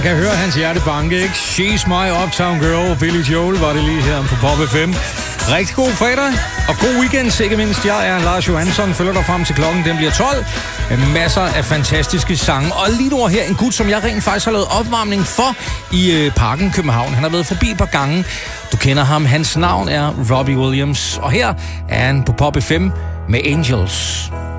Jeg kan høre hans hjerte banke, ikke? She's my uptown girl. Billy Joel var det lige her på Pop FM. Rigtig god fredag, og god weekend, ikke mindst. Jeg er Lars Johansson, følger dig frem til klokken, den bliver 12. Med masser af fantastiske sange. Og lige nu her en gut, som jeg rent faktisk har lavet opvarmning for i Parken København. Han har været forbi et par gange. Du kender ham. Hans navn er Robbie Williams. Og her er han på Pop FM med Angels.